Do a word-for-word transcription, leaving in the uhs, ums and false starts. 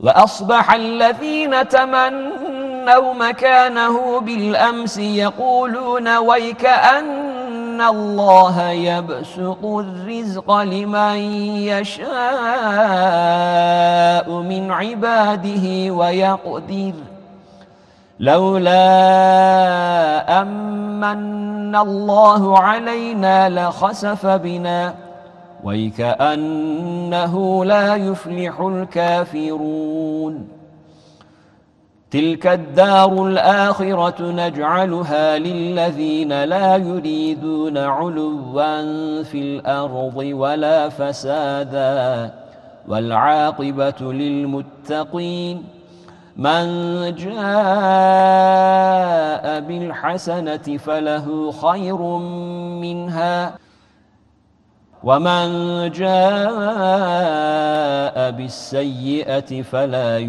وأصبح الذين تمنوا مكانه بالأمس يقولون ويك أن الله يبسط الرزق لمن يشاء من عباده ويقدر لولا أمن الله علينا لخسف بنا ويكأنه لا يفلح الكافرون تلك الدار الآخرة نجعلها للذين لا يريدون علوا في الأرض ولا فسادا والعاقبة للمتقين من جاء بالحسنة فله خير منها ومن جاء بالسيئة فلا